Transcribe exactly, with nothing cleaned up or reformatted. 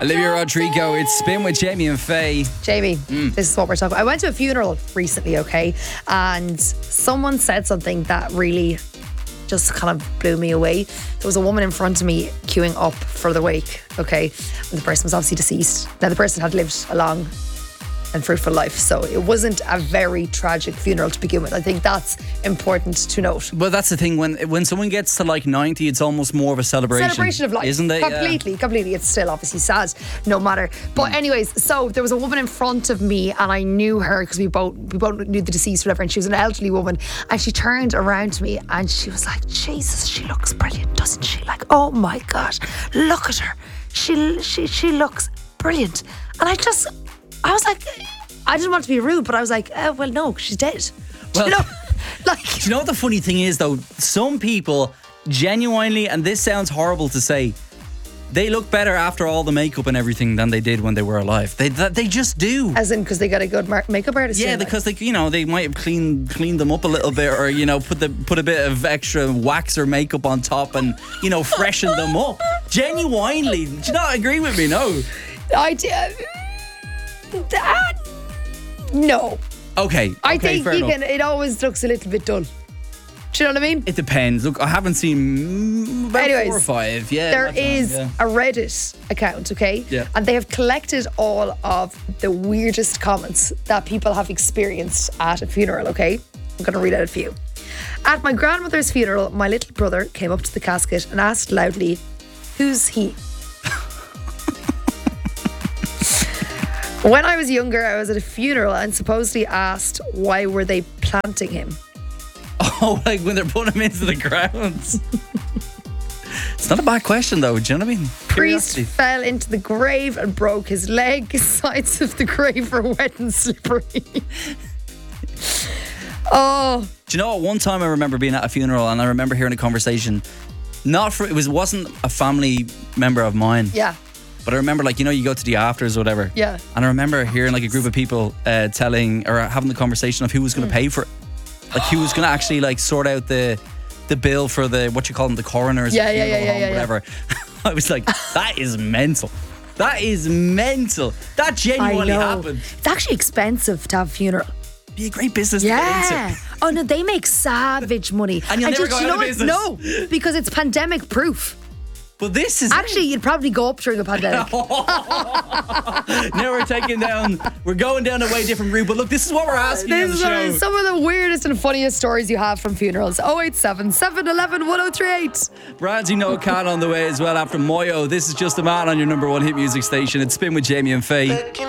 Olivia Rodrigo, it's Spin with Jamie and Faye. Jamie, mm. this is what we're talking about. I went to a funeral recently, okay? And someone said something that really just kind of blew me away. There was a woman in front of me queuing up for the wake, okay? And the person was obviously deceased. Now, the person had lived a long and fruitful life, so it wasn't a very tragic funeral to begin with. I think that's important to note. Well, that's the thing, when when someone gets to like ninety, it's almost more of a celebration. Celebration of life. Isn't it? Completely, yeah. completely. It's still obviously sad, no matter. But mm. anyways, so there was a woman in front of me and I knew her because we both we both knew the deceased, whatever, and she was an elderly woman, and she turned around to me and she was like, Jesus, she looks brilliant, doesn't she? Like, oh my God, look at her. She she she looks brilliant. And I just I was like, I didn't want to be rude, but I was like, oh, well, no, she's dead. Well, you know, like, do you know what the funny thing is, though? Some people genuinely, and this sounds horrible to say, they look better after all the makeup and everything than they did when they were alive. They they just do. As in, because they got a good mar- makeup artist. Yeah, because they, you know, they might have cleaned cleaned them up a little bit, or you know, put the put a bit of extra wax or makeup on top, and you know, freshen them up. Genuinely, do you not agree with me? No, I do. Uh, no. Okay. I okay, think fair you enough. can. It always looks a little bit dull. Do you know what I mean? It depends. Look, I haven't seen about Anyways, four or five. Yeah, there that's is fine, yeah. a Reddit account, okay? Yeah. And they have collected all of the weirdest comments that people have experienced at a funeral, okay? I'm going to read out a few. At my grandmother's funeral, my little brother came up to the casket and asked loudly, "Who's he?" When I was younger, I was at a funeral and supposedly asked, why were they planting him? Oh, like when they're putting him into the ground. It's not a bad question, though. Do you know what I mean? Priest Curiosity. fell into the grave and broke his leg. Sides of the grave were wet and slippery. Oh. Do you know what? One time I remember being at a funeral and I remember hearing a conversation. Not for it was wasn't a family member of mine. Yeah. But I remember, like, you know, you go to the afters or whatever. Yeah. And I remember hearing like a group of people uh, telling or having the conversation of who was going to mm. pay for it. Like who was going to actually like sort out the the bill for the, what you call them, the coroners. Yeah, yeah, yeah, yeah, yeah, whatever. Yeah. I was like, that is mental. That is mental. That genuinely happened. It's actually expensive to have a funeral. Be a great business yeah. to get into. Oh no, they make savage money. And you'll and never just, go you out know of what? business. No, because it's pandemic proof. But this is actually, it. You'd probably go up during a pandemic. Now we're taking down, we're going down a way different route. But look, this is what we're asking this on the is show. Some of the weirdest and funniest stories you have from funerals. oh eight seven, seven one one, one oh three eight. Bradzi No Can on the way as well after Moyo. This is Just a Man on your number one hit music station. It's Spin with Jamie and Faye.